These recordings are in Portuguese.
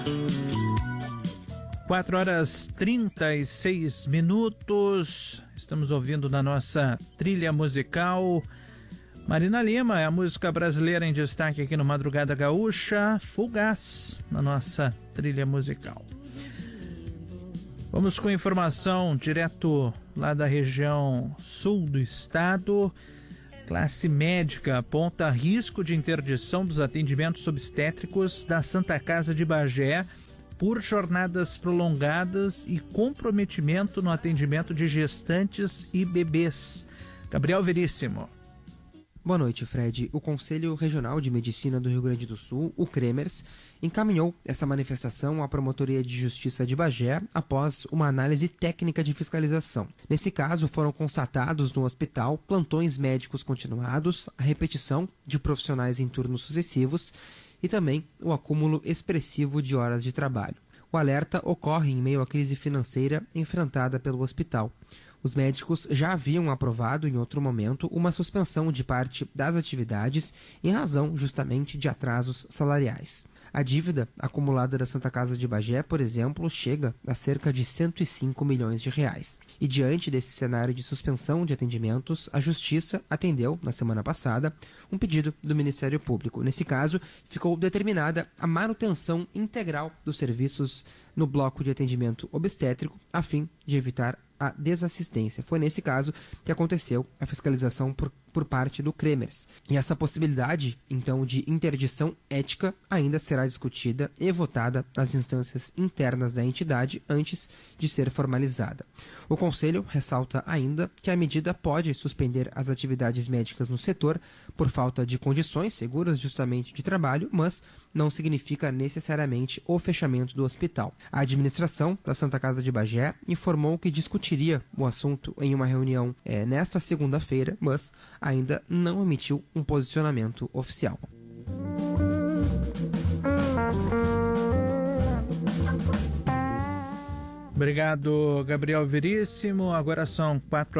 4h36. Estamos ouvindo na nossa trilha musical Marina Lima, é a música brasileira em destaque aqui no Madrugada Gaúcha, Fugaz, na nossa trilha musical. Vamos com informação direto lá da região sul do estado. Classe médica aponta risco de interdição dos atendimentos obstétricos da Santa Casa de Bagé por jornadas prolongadas e comprometimento no atendimento de gestantes e bebês. Gabriel Veríssimo. Boa noite, Fred. O Conselho Regional de Medicina do Rio Grande do Sul, o CREMERS, encaminhou essa manifestação à Promotoria de Justiça de Bagé após uma análise técnica de fiscalização. Nesse caso, foram constatados no hospital plantões médicos continuados, a repetição de profissionais em turnos sucessivos e também o acúmulo expressivo de horas de trabalho. O alerta ocorre em meio à crise financeira enfrentada pelo hospital. Os médicos já haviam aprovado em outro momento uma suspensão de parte das atividades em razão justamente de atrasos salariais. A dívida acumulada da Santa Casa de Bagé, por exemplo, chega a cerca de 105 milhões de reais. E diante desse cenário de suspensão de atendimentos, a Justiça atendeu, na semana passada, um pedido do Ministério Público. Nesse caso, ficou determinada a manutenção integral dos serviços no bloco de atendimento obstétrico, a fim de evitar a desassistência. Foi nesse caso que aconteceu a fiscalização por parte do CREMERS. E essa possibilidade, então, de interdição ética ainda será discutida e votada nas instâncias internas da entidade antes de ser formalizada. O Conselho ressalta ainda que a medida pode suspender as atividades médicas no setor por falta de condições seguras justamente de trabalho, mas não significa necessariamente o fechamento do hospital. A administração da Santa Casa de Bagé informou que discutiria o assunto em uma reunião nesta segunda-feira, mas ainda não emitiu um posicionamento oficial. Obrigado, Gabriel Veríssimo. Agora são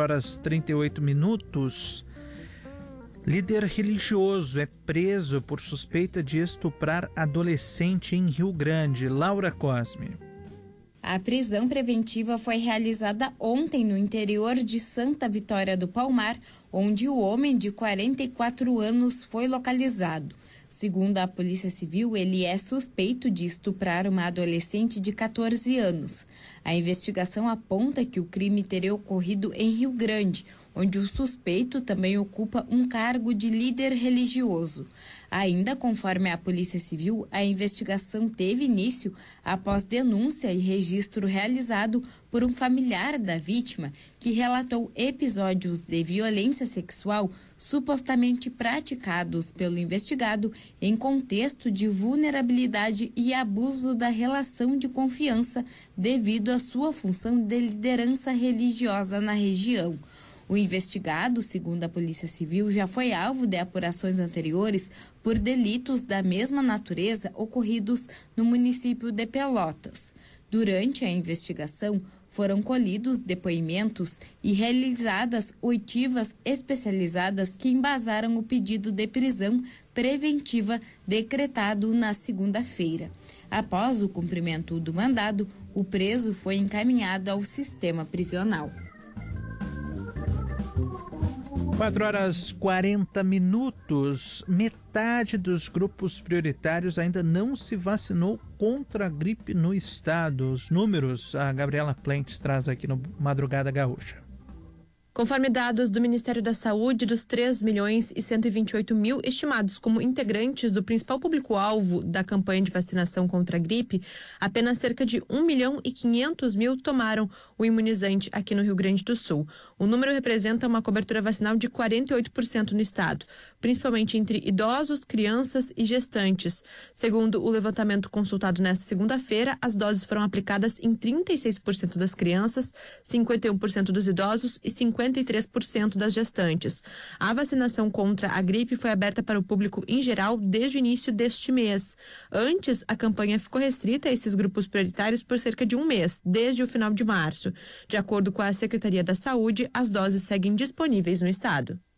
4h38. Líder religioso é preso por suspeita de estuprar adolescente em Rio Grande. Laura Cosme. A prisão preventiva foi realizada ontem no interior de Santa Vitória do Palmar, onde o homem de 44 anos foi localizado. Segundo a Polícia Civil, ele é suspeito de estuprar uma adolescente de 14 anos. A investigação aponta que o crime teria ocorrido em Rio Grande, onde o suspeito também ocupa um cargo de líder religioso. Ainda conforme a Polícia Civil, a investigação teve início após denúncia e registro realizado por um familiar da vítima que relatou episódios de violência sexual supostamente praticados pelo investigado em contexto de vulnerabilidade e abuso da relação de confiança devido à sua função de liderança religiosa na região. O investigado, segundo a Polícia Civil, já foi alvo de apurações anteriores por delitos da mesma natureza ocorridos no município de Pelotas. Durante a investigação, foram colhidos depoimentos e realizadas oitivas especializadas que embasaram o pedido de prisão preventiva decretado na segunda-feira. Após o cumprimento do mandado, o preso foi encaminhado ao sistema prisional. 4h40. Metade dos grupos prioritários ainda não se vacinou contra a gripe no estado. Os números a Gabriela Plentes traz aqui no Madrugada Gaúcha. Conforme dados do Ministério da Saúde, dos 3.128.000 estimados como integrantes do principal público-alvo da campanha de vacinação contra a gripe, apenas cerca de 1.500.000 tomaram o imunizante aqui no Rio Grande do Sul. O número representa uma cobertura vacinal de 48% no estado, principalmente entre idosos, crianças e gestantes. Segundo o levantamento consultado nesta segunda-feira, as doses foram aplicadas em 36% das crianças, 51% dos idosos e 53% das gestantes. A vacinação contra a gripe foi aberta para o público em geral desde o início deste mês. Antes, a campanha ficou restrita a esses grupos prioritários por cerca de um mês, desde o final de março. De acordo com a Secretaria da Saúde, as doses seguem disponíveis no estado.